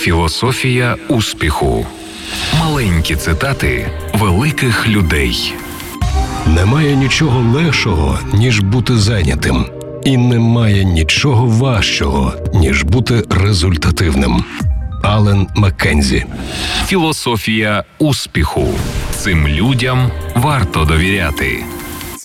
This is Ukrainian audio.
Філософія успіху. Маленькі цитати великих людей. Немає нічого легшого, ніж бути зайнятим. І немає нічого важчого, ніж бути результативним. Аллен Маккензі. Філософія успіху. Цим людям варто довіряти.